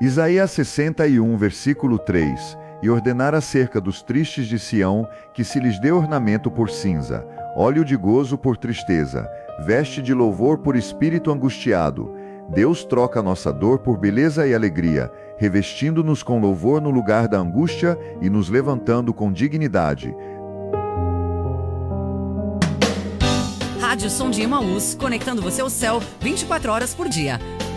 Isaías 61, versículo 3: E ordenar acerca dos tristes de Sião, que se lhes dê ornamento por cinza, óleo de gozo por tristeza, veste de louvor por espírito angustiado. Deus troca nossa dor por beleza e alegria, revestindo-nos com louvor no lugar da angústia e nos levantando com dignidade. Rádio Som de Emaús, conectando você ao céu 24 horas por dia.